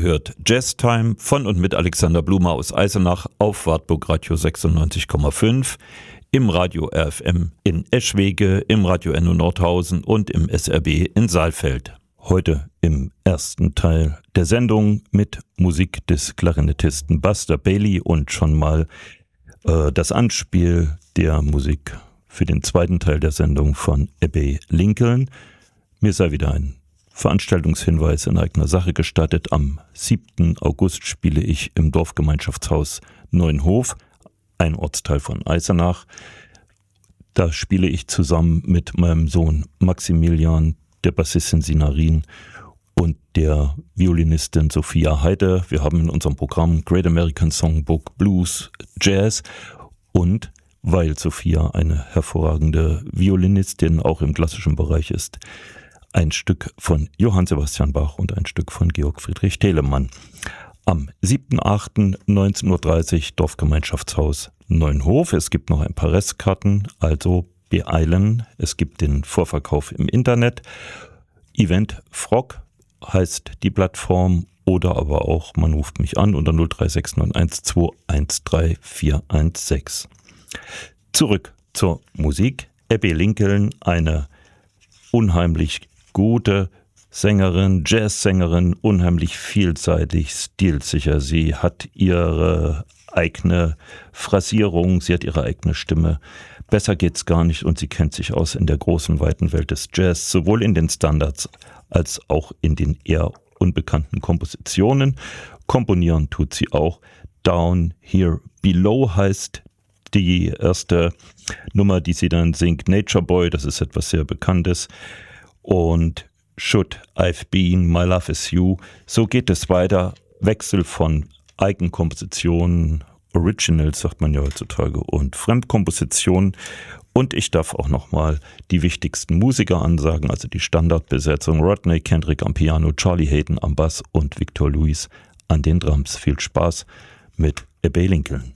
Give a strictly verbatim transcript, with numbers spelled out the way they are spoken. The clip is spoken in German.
hört Jazz Time von und mit Alexander Blumer aus Eisenach auf Wartburg Radio sechsundneunzig Komma fünf, im Radio R F M in Eschwege, im Radio Enno Nordhausen und im S R B in Saalfeld. Heute im ersten Teil der Sendung mit Musik des Klarinettisten Buster Bailey und schon mal äh, das Anspiel der Musik für den zweiten Teil der Sendung von Abbey Lincoln. Mir sei wieder ein Veranstaltungshinweis in eigener Sache gestattet. Am siebten August spiele ich im Dorfgemeinschaftshaus Neuenhof, ein Ortsteil von Eisenach. Da spiele ich zusammen mit meinem Sohn Maximilian, der Bassistin Sinarin und der Violinistin Sophia Heide. Wir haben in unserem Programm Great American Songbook Blues, Jazz und weil Sophia eine hervorragende Violinistin auch im klassischen Bereich ist, ein Stück von Johann Sebastian Bach und ein Stück von Georg Friedrich Telemann. Am siebten achten neunzehn Uhr dreißig Dorfgemeinschaftshaus Neuenhof. Es gibt noch ein paar Restkarten, also beeilen. Es gibt den Vorverkauf im Internet. Event Frog heißt die Plattform oder aber auch, man ruft mich an unter null drei sechs neun eins zwei eins drei vier eins sechs. Zurück zur Musik. Abbey Lincoln, eine unheimlich gute Sängerin, Jazzsängerin, unheimlich vielseitig, stilsicher. Sie hat ihre eigene Phrasierung, sie hat ihre eigene Stimme. Besser geht's gar nicht und sie kennt sich aus in der großen, weiten Welt des Jazz, sowohl in den Standards als auch in den eher unbekannten Kompositionen. Komponieren tut sie auch. Down Here Below heißt die erste Nummer, die sie dann singt. Nature Boy, das ist etwas sehr Bekanntes. Und Should I've Been, My Love Is You. So geht es weiter. Wechsel von Eigenkompositionen, Originals sagt man ja heutzutage, und Fremdkompositionen. Und ich darf auch nochmal die wichtigsten Musiker ansagen, also die Standardbesetzung. Rodney Kendrick am Piano, Charlie Hayden am Bass und Victor Lewis an den Drums. Viel Spaß mit Abbey Lincoln.